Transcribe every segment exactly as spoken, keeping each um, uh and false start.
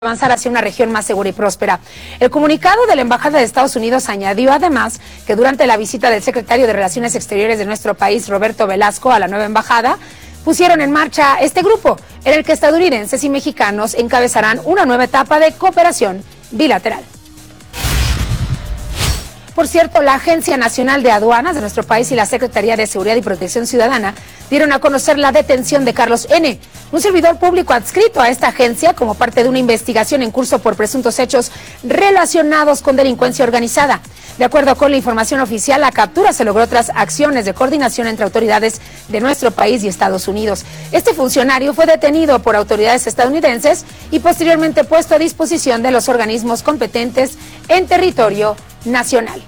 avanzar hacia una región más segura y próspera. El comunicado de la Embajada de Estados Unidos añadió además que durante la visita del secretario de Relaciones Exteriores de nuestro país, Roberto Velasco, a la nueva embajada, pusieron en marcha este grupo, en el que estadounidenses y mexicanos encabezarán una nueva etapa de cooperación bilateral. Por cierto, la Agencia Nacional de Aduanas de nuestro país y la Secretaría de Seguridad y Protección Ciudadana dieron a conocer la detención de Carlos N., un servidor público adscrito a esta agencia como parte de una investigación en curso por presuntos hechos relacionados con delincuencia organizada. De acuerdo con la información oficial, la captura se logró tras acciones de coordinación entre autoridades de nuestro país y Estados Unidos. Este funcionario fue detenido por autoridades estadounidenses y posteriormente puesto a disposición de los organismos competentes en territorio nacional.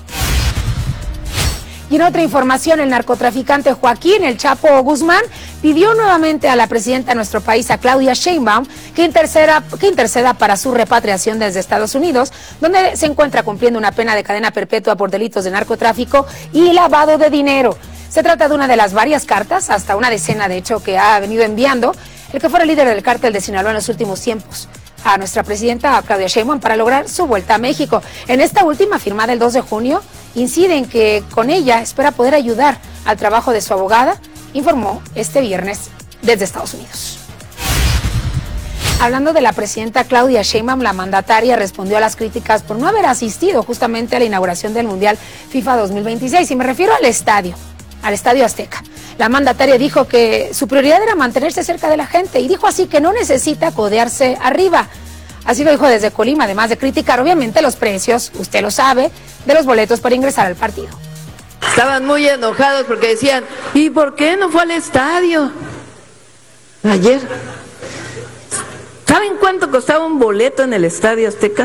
Y en otra información, el narcotraficante Joaquín El Chapo Guzmán pidió nuevamente a la presidenta de nuestro país, a Claudia Sheinbaum, que interceda, que interceda para su repatriación desde Estados Unidos, donde se encuentra cumpliendo una pena de cadena perpetua por delitos de narcotráfico y lavado de dinero. Se trata de una de las varias cartas, hasta una decena de hecho, que ha venido enviando el que fuera líder del cártel de Sinaloa en los últimos tiempos a nuestra presidenta, a Claudia Sheinbaum, para lograr su vuelta a México. En esta última, firmada el dos de junio, incide en que con ella espera poder ayudar al trabajo de su abogada, informó este viernes desde Estados Unidos. Hablando de la presidenta Claudia Sheinbaum, la mandataria respondió a las críticas por no haber asistido justamente a la inauguración del Mundial FIFA dos mil veintiséis, y me refiero al estadio, al Estadio Azteca. La mandataria dijo que su prioridad era mantenerse cerca de la gente y dijo así que no necesita codearse arriba. Así lo dijo desde Colima, además de criticar obviamente los precios, usted lo sabe, de los boletos para ingresar al partido. Estaban muy enojados porque decían, ¿y por qué no fue al estadio ayer? ¿Saben cuánto costaba un boleto en el Estadio Azteca?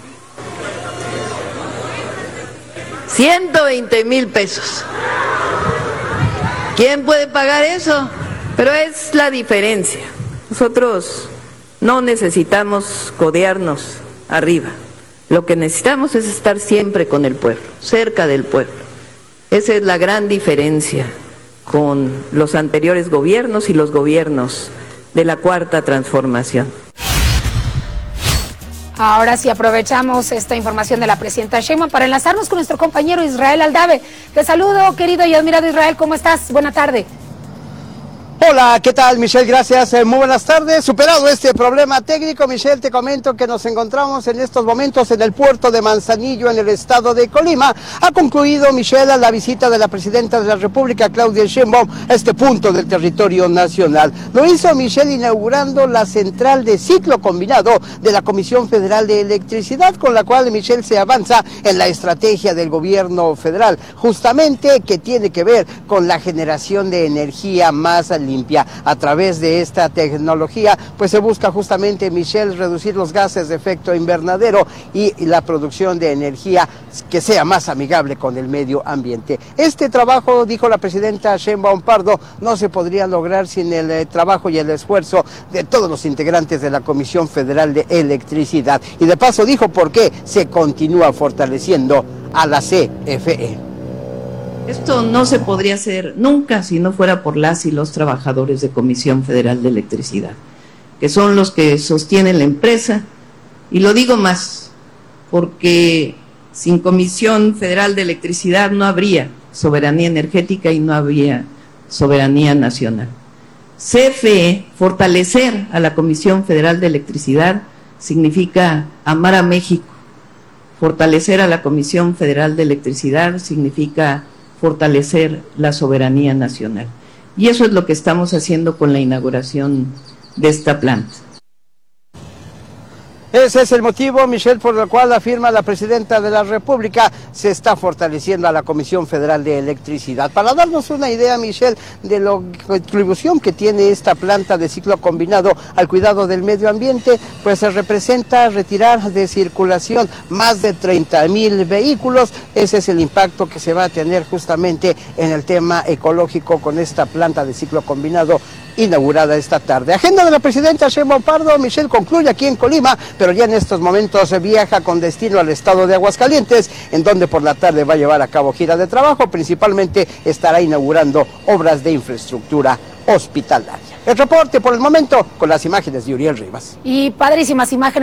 ciento veinte mil pesos. ¿Quién puede pagar eso? Pero es la diferencia. Nosotros no necesitamos codearnos arriba. Lo que necesitamos es estar siempre con el pueblo, cerca del pueblo. Esa es la gran diferencia con los anteriores gobiernos y los gobiernos de la Cuarta Transformación. Ahora sí aprovechamos esta información de la presidenta Sheinbaum para enlazarnos con nuestro compañero Israel Aldave. Te saludo, querido y admirado Israel, ¿cómo estás? Buena tarde. Hola, ¿qué tal, Michelle? Gracias, eh, muy buenas tardes. Superado este problema técnico, Michelle, te comento que nos encontramos en estos momentos en el puerto de Manzanillo, en el estado de Colima. Ha concluido, Michelle, la visita de la presidenta de la República, Claudia Sheinbaum, a este punto del territorio nacional. Lo hizo, Michelle, inaugurando la central de ciclo combinado de la Comisión Federal de Electricidad, con la cual, Michelle, se avanza en la estrategia del gobierno federal, justamente que tiene que ver con la generación de energía más limpia. limpia. A través de esta tecnología, pues se busca justamente, Michelle, reducir los gases de efecto invernadero y la producción de energía que sea más amigable con el medio ambiente. Este trabajo, dijo la presidenta Sheinbaum Pardo, no se podría lograr sin el eh, trabajo y el esfuerzo de todos los integrantes de la Comisión Federal de Electricidad. Y de paso dijo por qué se continúa fortaleciendo a la C F E. Esto no se podría hacer nunca si no fuera por las y los trabajadores de Comisión Federal de Electricidad, que son los que sostienen la empresa, y lo digo más, porque sin Comisión Federal de Electricidad no habría soberanía energética y no habría soberanía nacional. C F E, fortalecer a la Comisión Federal de Electricidad, significa amar a México. Fortalecer a la Comisión Federal de Electricidad significa fortalecer la soberanía nacional. Y eso es lo que estamos haciendo con la inauguración de esta planta. Ese es el motivo, Michelle, por el cual afirma la presidenta de la República se está fortaleciendo a la Comisión Federal de Electricidad. Para darnos una idea, Michelle, de la contribución que tiene esta planta de ciclo combinado al cuidado del medio ambiente, pues se representa retirar de circulación más de treinta mil vehículos. Ese es el impacto que se va a tener justamente en el tema ecológico con esta planta de ciclo combinado inaugurada esta tarde. Agenda de la presidenta Sheinbaum Pardo, Michelle, concluye aquí en Colima, pero ya en estos momentos viaja con destino al estado de Aguascalientes, en donde por la tarde va a llevar a cabo gira de trabajo, principalmente estará inaugurando obras de infraestructura hospitalaria. El reporte por el momento con las imágenes de Uriel Rivas. Y padrísimas imágenes.